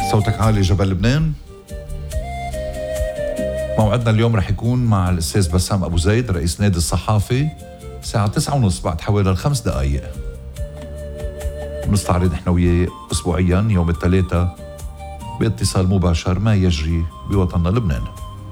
صوتك عالي جبل لبنان. موعدنا اليوم رح يكون مع الأستاذ بسام أبو زيد رئيس نادي الصحافي الساعة 9:30 بعد حوالي 5 دقائق. نستعرض نحن وياه أسبوعيا يوم الثلاثاء باتصال مباشر ما يجري بوطننا لبنان.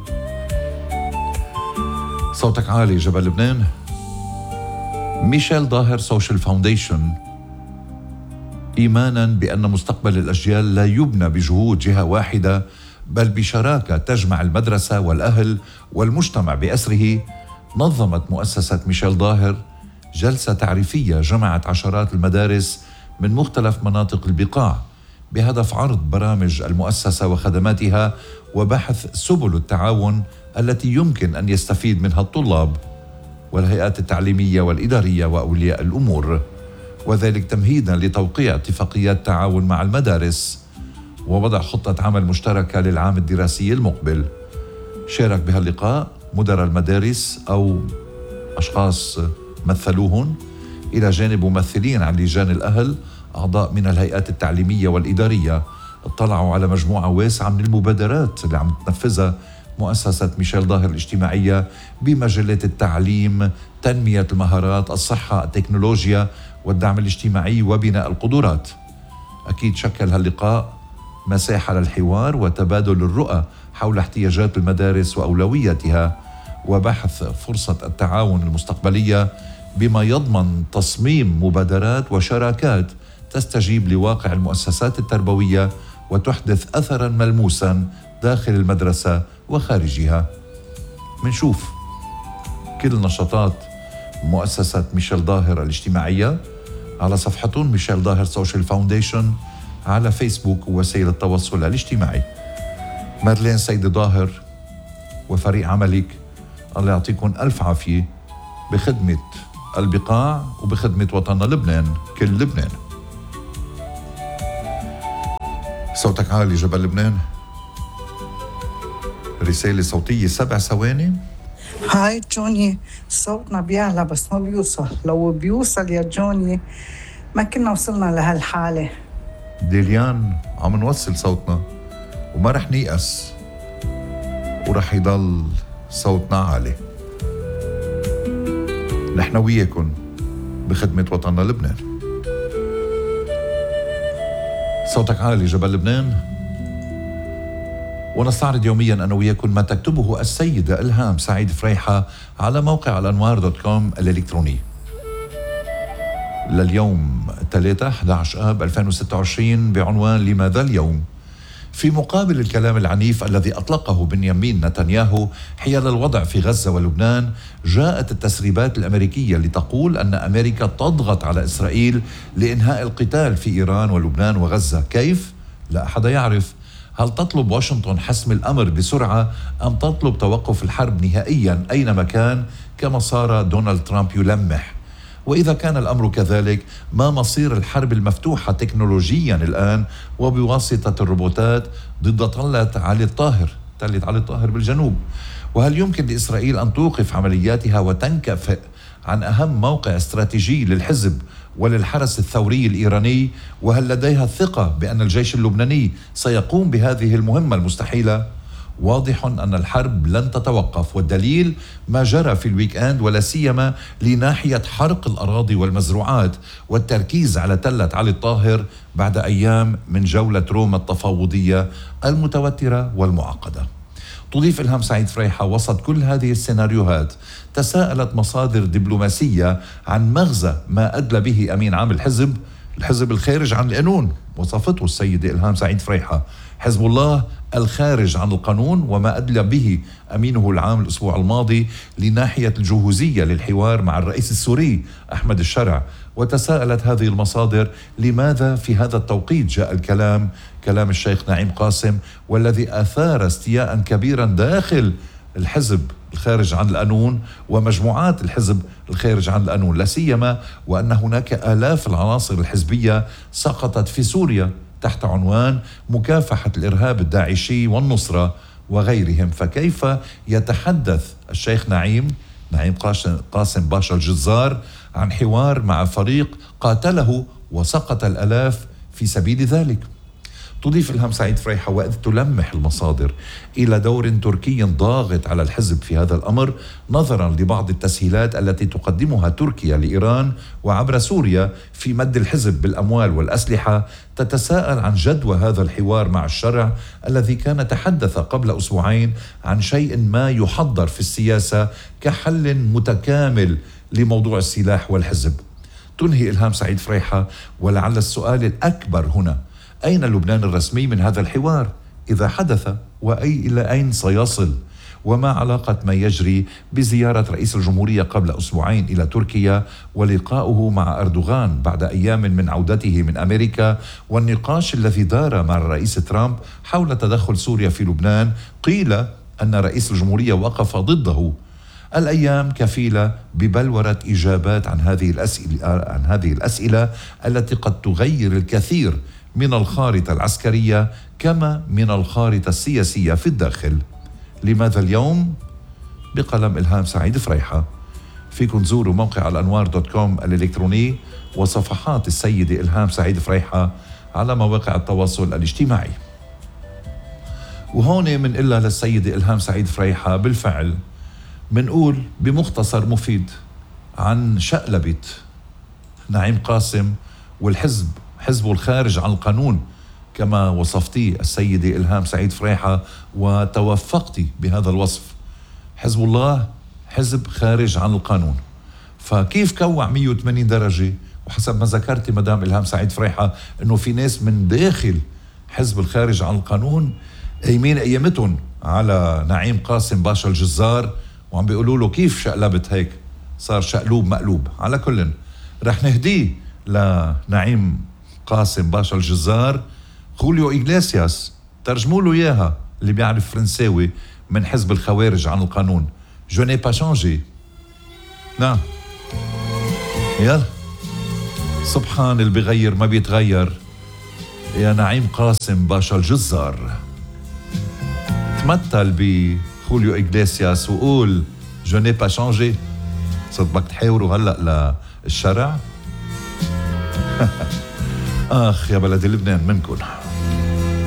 صوتك عالي جبل لبنان. ميشيل ظاهر سوشيال فاونديشن إيمانا بأن مستقبل الأجيال لا يبنى بجهود جهة واحدة بل بشراكة تجمع المدرسة والأهل والمجتمع بأسره، نظمت مؤسسة ميشيل ظاهر جلسة تعريفية جمعت عشرات المدارس من مختلف مناطق البقاع بهدف عرض برامج المؤسسة وخدماتها وبحث سبل التعاون التي يمكن أن يستفيد منها الطلاب والهيئات التعليمية والإدارية وأولياء الأمور، وذلك تمهيدا لتوقيع اتفاقيات تعاون مع المدارس ووضع خطة عمل مشتركة للعام الدراسي المقبل. شارك بهاللقاء مدراء المدارس أو أشخاص مثلوهن إلى جانب ممثلين عن لجان الأهل، أعضاء من الهيئات التعليمية والإدارية. اطلعوا على مجموعة واسعة من المبادرات اللي عم تنفذها مؤسسة ميشيل ظاهر الاجتماعية بمجالات التعليم، تنمية المهارات، الصحة، التكنولوجيا والدعم الاجتماعي وبناء القدرات. أكيد شكل هاللقاء مساحة للحوار وتبادل الرؤى حول احتياجات المدارس وأولوياتها وبحث فرصة التعاون المستقبلية بما يضمن تصميم مبادرات وشراكات تستجيب لواقع المؤسسات التربوية وتحدث أثراً ملموساً داخل المدرسة وخارجها. منشوف كل نشاطات مؤسسة ميشيل ظاهر الاجتماعية على صفحتهم ميشيل ظاهر سوشيال فاونديشن على فيسبوك ووسائل التواصل الاجتماعي. مادلين سيد ظاهر وفريق عملك الله يعطيكم ألف عافية بخدمة البقاع وبخدمة وطننا لبنان، كل لبنان. صوتك عالي جبل لبنان. رسالة صوتية 7 ثواني. هاي جوني، صوتنا بيعلى بس ما بيوصل. لو بيوصل يا جوني ما كنا وصلنا لهالحالة. ديليان عم نوصل صوتنا وما رح نيأس ورح يضل صوتنا عالي. نحن وياكم بخدمة وطننا لبنان. صوتك عالي جبل لبنان. ونستعرض يوميا أنا وياكم ما تكتبه السيدة إلهام سعيد فريحة على موقع الأنوار.com الإلكتروني لليوم 3/11 2026 بعنوان لماذا اليوم؟ في مقابل الكلام العنيف الذي أطلقه بنيامين نتنياهو حيال الوضع في غزة ولبنان، جاءت التسريبات الأمريكية لتقول أن أمريكا تضغط على إسرائيل لإنهاء القتال في إيران ولبنان وغزة. كيف؟ لا أحد يعرف. هل تطلب واشنطن حسم الأمر بسرعة أم تطلب توقف الحرب نهائيا أينما كان كما صار دونالد ترامب يلمح؟ وإذا كان الأمر كذلك، ما مصير الحرب المفتوحة تكنولوجيا الآن وبواسطة الروبوتات ضد تلة علي الطاهر بالجنوب؟ وهل يمكن لإسرائيل أن توقف عملياتها وتنكفئ عن أهم موقع استراتيجي للحزب وللحرس الثوري الإيراني؟ وهل لديها الثقة بأن الجيش اللبناني سيقوم بهذه المهمة المستحيلة؟ واضح أن الحرب لن تتوقف، والدليل ما جرى في الويك-اند ولا سيما لناحية حرق الأراضي والمزروعات والتركيز على تلة علي الطاهر بعد أيام من جولة روما التفاوضية المتوترة والمعقدة. تضيف إلهام سعيد فريحة وسط كل هذه السيناريوهات تساءلت مصادر دبلوماسية عن مغزى ما أدلى به أمين عام الحزب الخارج عن القانون. وصفته السيدة إلهام سعيد فريحة حزب الله الخارج عن القانون وما أدلى به أمينه العام الأسبوع الماضي لناحية الجهوزية للحوار مع الرئيس السوري أحمد الشرع. وتساءلت هذه المصادر لماذا في هذا التوقيت جاء كلام الشيخ نعيم قاسم والذي أثار استياء كبيرا داخل الحزب الخارج عن القانون ومجموعات الحزب الخارج عن القانون، لا سيما وأن هناك آلاف العناصر الحزبية سقطت في سوريا تحت عنوان مكافحة الإرهاب الداعشي والنصرة وغيرهم. فكيف يتحدث الشيخ نعيم قاسم باشا الجزار عن حوار مع فريق قاتله وسقط الآلاف في سبيل ذلك؟ تضيف إلهام سعيد فريحة وإذ تلمح المصادر إلى دور تركي ضاغط على الحزب في هذا الأمر نظرا لبعض التسهيلات التي تقدمها تركيا لإيران وعبر سوريا في مد الحزب بالأموال والأسلحة، تتساءل عن جدوى هذا الحوار مع الشرع الذي كان تحدث قبل أسبوعين عن شيء ما يحضر في السياسة كحل متكامل لموضوع السلاح والحزب. تنهي إلهام سعيد فريحة ولعل السؤال الأكبر هنا: أين لبنان الرسمي من هذا الحوار إذا حدث؟ إلى أين سيصل؟ وما علاقة ما يجري بزيارة رئيس الجمهورية قبل أسبوعين إلى تركيا ولقاؤه مع أردوغان بعد أيام من عودته من أمريكا، والنقاش الذي دار مع الرئيس ترامب حول تدخل سوريا في لبنان؟ قيل أن رئيس الجمهورية وقف ضده. الأيام كفيلة ببلورة إجابات عن هذه الأسئلة التي قد تغير الكثير من الخارطة العسكرية كما من الخارطة السياسية في الداخل. لماذا اليوم؟ بقلم إلهام سعيد فريحة. فيكم تزوروا موقع الأنوار.com الإلكتروني وصفحات السيدة إلهام سعيد فريحة على مواقع التواصل الاجتماعي. وهون منقلها للسيدة إلهام سعيد فريحة بالفعل منقول بمختصر مفيد عن شقلبة نعيم قاسم والحزب، حزبه الخارج عن القانون كما وصفتيه السيدة إلهام سعيد فريحة وتوفقتي بهذا الوصف. حزب الله حزب خارج عن القانون، فكيف كوع 180 درجة؟ وحسب ما ذكرتي مدام إلهام سعيد فريحة إنه في ناس من داخل حزب الخارج عن القانون أيمين أيامتهم على نعيم قاسم باشا الجزار وعم بيقولوا له كيف شقلبت هيك، صار شقلوب مقلوب. على كل رح نهديه لنعيم قاسم باشا الجزار خوليو إغليسياس، ترجموا له إياها اللي بيعرف فرنساوي من حزب الخوارج عن القانون. Je n'ai pas changé. نعم يلا، سبحان اللي بيغير ما بيتغير يا نعيم قاسم باشا الجزار. تمثل بخوليو إغليسياس وقول Je n'ai pas changé. صدق بدك تحاوروا هلأ للشرع؟ آخ يا بلد لبنان منكن.